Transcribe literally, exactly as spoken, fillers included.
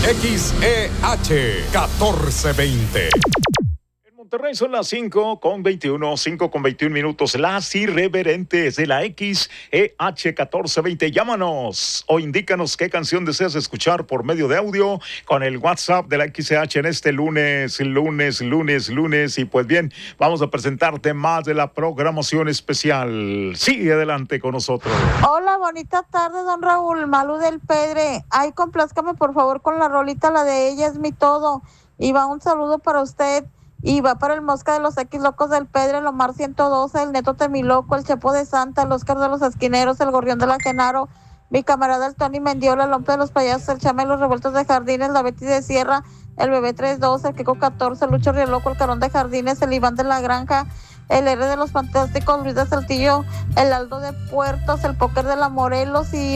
X E H catorce veinte. Monterrey son las cinco con veintiuno, cinco con veintiún minutos, las irreverentes de la X E H catorce veinte. Llámanos o indícanos qué canción deseas escuchar por medio de audio con el WhatsApp de la X E H en este lunes, lunes, lunes, lunes. Y pues bien, vamos a presentarte más de la programación especial. Sigue adelante con nosotros. Hola, bonita tarde, don Raúl, Malú del Pedre. Ay, complázcame por favor con la rolita, la de Ella es mi todo. Y va un saludo para usted. Y va para el Mosca de los X Locos del Pedre, el Omar ciento doce, el Neto Temiloco, el Chepo de Santa, el Oscar de los Esquineros, el Gorrión de la Genaro, mi camarada el Tony Mendiola, el Lompe de los Payasos, el Chame de los Revueltos de Jardines, la Betty de Sierra, el Bebé trescientos doce, el Kiko catorce, el Lucho Rieloco, el Carón de Jardines, el Iván de la Granja, el R de los Fantásticos, Luis de Saltillo, el Aldo de Puertos, el Póker de la Morelos y